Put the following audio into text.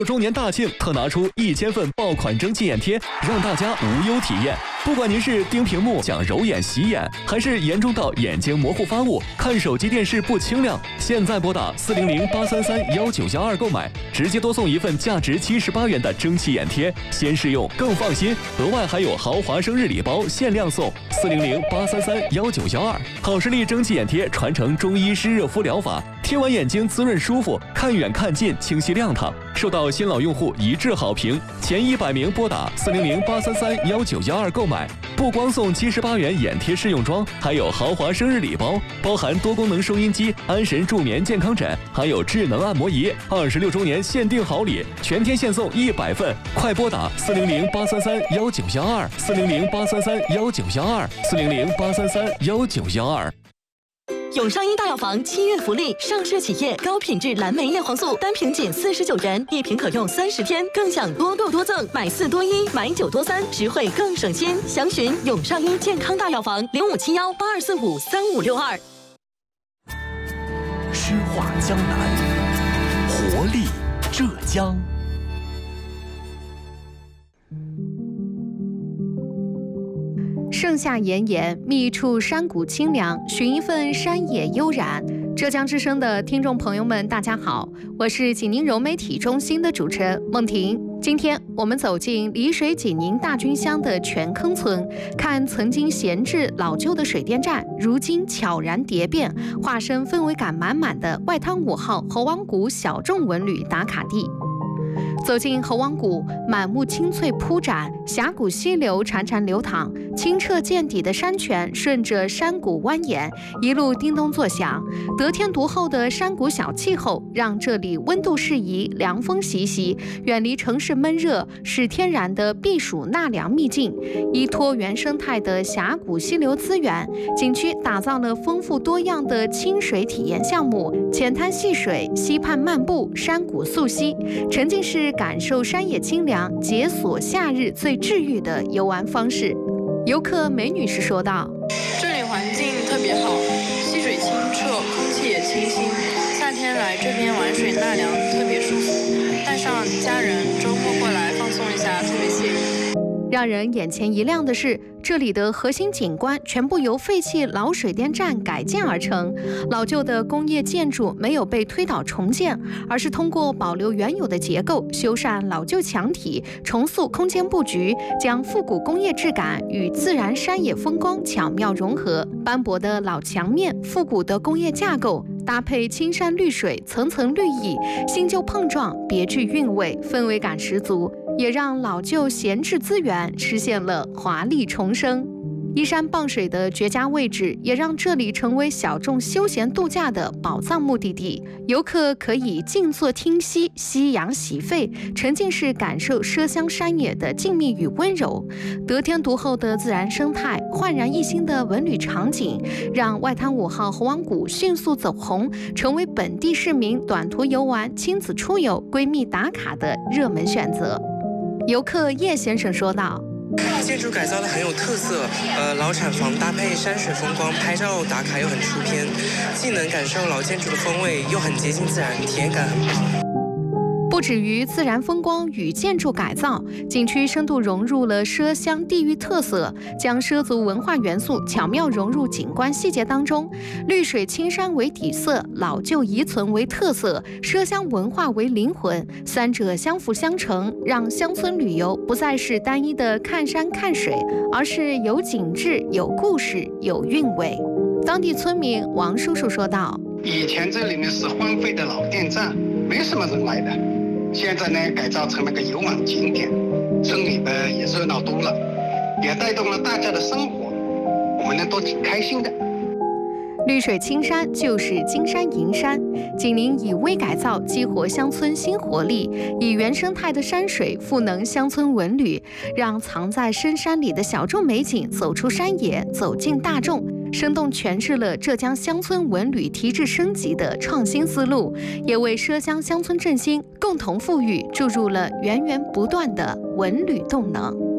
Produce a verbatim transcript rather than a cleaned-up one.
周年大庆特拿出一千份爆款蒸汽眼贴，让大家无忧体验。不管您是盯屏幕想揉眼洗眼，还是严重到眼睛模糊发雾，看手机电视不清亮，现在拨打四零零八三三幺九幺二购买，直接多送一份价值七十八元的蒸汽眼贴，先试用更放心。额外还有豪华生日礼包限量送，四零零八三三幺九幺二。好视力蒸汽眼贴传承中医湿热敷疗法，贴完眼睛滋润舒服，看远看近清晰亮堂，受到新老用户一致好评。前一百名拨打四零零八三三幺九幺二购买，不光送七十八元眼贴试用装，还有豪华生日礼包，包含多功能收音机、安神助眠健康枕，还有智能按摩仪。二十六周年限定好礼，全天限送一百份，快拨打四零零八三三幺九幺二，四零零八三三幺九幺二，四零零八三三幺九幺二。 永上医大药房七月福利，上市企业高品质蓝莓叶黄素单瓶仅四十九元，一瓶可用三十天，更享多购多赠，买四多一，买九多三，实惠更省心。详询永上医健康大药房零五七幺八二四五三五六二。 诗画江南，活力浙江。 盛夏炎炎，觅一处山谷清凉，寻一份山野悠然。浙江之声的听众朋友们，大家好，我是济宁柔媒体中心的主持人梦婷。今天我们走进丽水济宁大军乡的泉坑村，看曾经闲置老旧的水电站，如今悄然蝶变，化身氛围感满满的外滩五号猴王谷小众文旅打卡地。走进猴王谷，满目青翠铺展，峡谷溪流潺潺流淌，清澈见底的山泉顺着山谷蜿蜒，一路叮咚作响。得天独厚的山谷小气候，让这里温度适宜，凉风习习，远离城市闷热，是天然的避暑纳凉秘境。依托原生态的峡谷溪流资源，景区打造了丰富多样的清水体验项目，浅滩戏水，溪畔漫步，山谷溯溪，沉浸式感受山野清凉，解锁夏日最治愈的游玩方式。游客梅女士说道：“ 这里环境特别好，溪水清澈，空气也清新，夏天来这边玩水纳凉特别舒服，带上家人周末过来放松一下特别惬意。” 让人眼前一亮的是，这里的核心景观全部由废弃老水电站改建而成。老旧的工业建筑没有被推倒重建，而是通过保留原有的结构，修缮老旧墙体，重塑空间布局，将复古工业质感与自然山野风光巧妙融合。斑驳的老墙面，复古的工业架构，搭配青山绿水，层层绿意，新旧碰撞，别具韵味，氛围感十足，也让老旧闲置资源实现了华丽重生。依山傍水的绝佳位置，也让这里成为小众休闲度假的宝藏目的地。游客可以静坐听溪，夕阳洗肺，沉浸式感受麝香山野的静谧与温柔。得天独厚的自然生态，焕然一新的文旅场景，让外滩五号猴王谷迅速走红，成为本地市民短途游玩、亲子出游、闺蜜打卡的热门选择。游客叶先生说道：“ 建筑改造的很有特色，呃，老厂房搭配山水风光，拍照打卡又很出片，既能感受老建筑的风味，又很接近自然，体验感很棒。” 不止于自然风光与建筑改造，景区深度融入了畲乡地域特色，将畲族文化元素巧妙融入景观细节当中。绿水青山为底色，老旧遗存为特色，畲乡文化为灵魂，三者相辅相成，让乡村旅游不再是单一的看山看水，而是有景致、有故事、有韵味。当地村民王叔叔说道：“ 以前这里呢是荒废的老电站，没什么人来的。现在呢，改造成了个游玩景点，村里呢也热闹多了，也带动了大家的生活，我们呢都挺开心的。” 绿水青山就是金山银山，济宁以微改造激活乡村新活力，以原生态的山水赋能乡村文旅，让藏在深山里的小众美景走出山野，走进大众，生动诠释了浙江乡村文旅提质升级的创新思路，也为畲乡乡村振兴共同富裕注入了源源不断的文旅动能。